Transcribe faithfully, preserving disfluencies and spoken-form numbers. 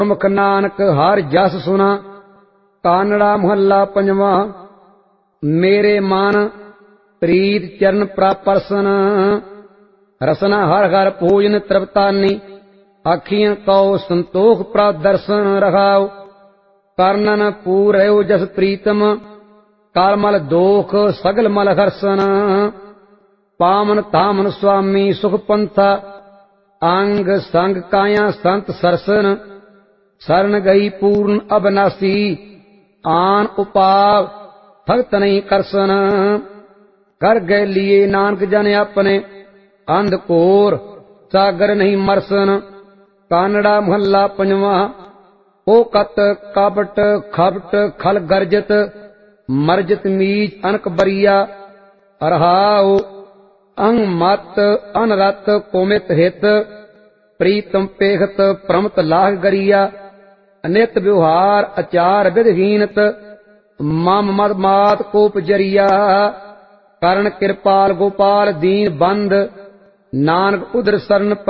ਮੁਖ ਨਾਨਕ ਹਰ ਜਸ ਸੁਨਾ। ਕਾਨੜਾ ਮੁਹੱਲਾ ਪੰਜਵਾਂ। ਮੇਰੇ ਮਨ ਪ੍ਰੀਤ ਚਰਨ ਪ੍ਰਪਰਸਨ। ਰਸਨਾ ਹਰ ਹਰ ਭੋਜਨ ਤ੍ਰਿਪਤਾਨੀ। ਆਖੀਆਂ ਕਉ ਸੰਤੋਖ ਪ੍ਰਭ ਦਰਸ਼ਨ ਰਖਾਉ। ਕਰਨਨ ਪੂਰਿਓ ਜਸ ਪ੍ਰੀਤਮ। ਕਾਲਮਲ ਦੋਖ ਸਗਲ ਮਲ ਹਰਸਨ। ਪਾਵਨ ਤਾਮਨ ਸੁਆਮੀ ਸੁਖ ਪੰਥਾ। ਅੰਗ ਸੰਗ ਕਾਇਆ ਸੰਤ ਸਰਸਨ। ਸਰਨ ਗਈ ਪੂਰਨ ਅਬਨਾਸੀ। ਆਨ ਉਪਾਵ ਭਗਤ ਨਹੀਂ ਕਰਸਨ। ਕਰ ਗਏ ਲੀਏ ਨਾਨਕ ਜਨ ਆਪਣੇ। ਅੰਧ ਘੋਰ ਸਾਗਰ ਨਹੀਂ ਮਰਸਨ। ਕਾਨੜਾ ਮੁਹੱਲਾ ਪੰਜਵਾਂ। ਓ ਕਤ ਕਾਬਟ ਖਬਟ ਖਲ ਗਰਜਤ। ਮਰਜਤ ਮੀਜ ਅਨਕ ਬਰੀਆ। ਰਹਾਉ ਅੰਗ ਮਤ ਅਨਰਤ ਕੋਮਿਤ ਹਿਤ। ਪ੍ਰੀਤਮ ਪੇਖਤ ਪ੍ਰਮਤ ਲਾਗ ਗਰੀਆ। ਅਨਿਤ ਵਿਵਹਾਰ ਅਚਾਰ ਵਿਧਹੀਨਤ। ਮਮ ਮਦ ਮਾਤ ਕੋਪ ਜਰੀਆ। ਕਰਨ ਕਿਰਪਾਲ ਗੋਪਾਲ ਦੀਨ ਬੰਦ। ਨਾਨਕ ਉਦਰ ਸਰਨ